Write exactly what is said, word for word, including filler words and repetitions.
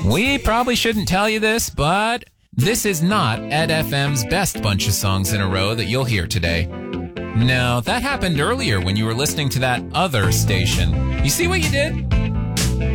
We probably shouldn't tell you this, but this is not Ed F M's best bunch of songs in a row that you'll hear today. No, that happened earlier when you were listening to that other station. You see what you did?